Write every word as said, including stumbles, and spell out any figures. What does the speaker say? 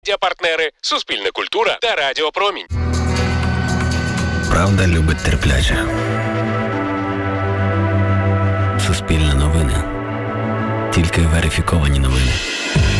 Партнери Суспільна культура та Радіо Промінь. Правда любить терпляче. Суспільне новини. Тільки верифіковані новини.